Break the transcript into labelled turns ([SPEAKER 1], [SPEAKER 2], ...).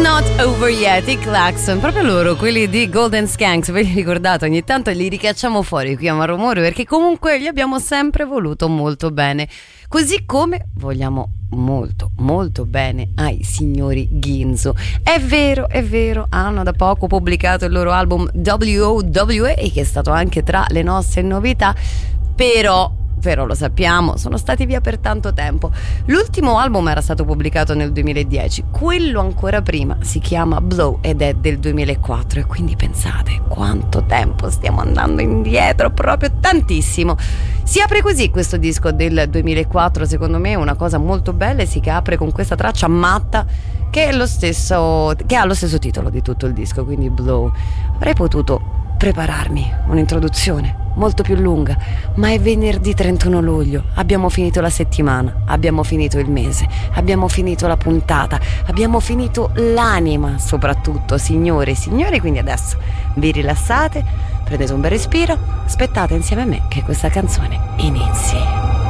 [SPEAKER 1] Not Over Yet, i Klaxon, proprio loro, quelli di Golden Skanks, ve li ricordate? Ogni tanto li ricacciamo fuori qui a Maromore perché comunque gli abbiamo sempre voluto molto bene, così come vogliamo molto molto bene ai signori Ginzo. È vero, hanno da poco pubblicato il loro album WOWA, che è stato anche tra le nostre novità, però lo sappiamo, sono stati via per tanto tempo. L'ultimo album era stato pubblicato nel 2010, quello ancora prima si chiama Blow ed è del 2004, e quindi pensate quanto tempo stiamo andando indietro, proprio tantissimo. Si apre così questo disco del 2004, secondo me è una cosa molto bella, e si apre con questa traccia matta che ha lo stesso titolo di tutto il disco, quindi Blow. Avrei potuto prepararmi un'introduzione molto più lunga, ma è venerdì 31 luglio, abbiamo finito la settimana, abbiamo finito il mese, abbiamo finito la puntata, abbiamo finito l'anima soprattutto, signore e signori, quindi adesso vi rilassate, prendete un bel respiro, aspettate insieme a me che questa canzone inizi.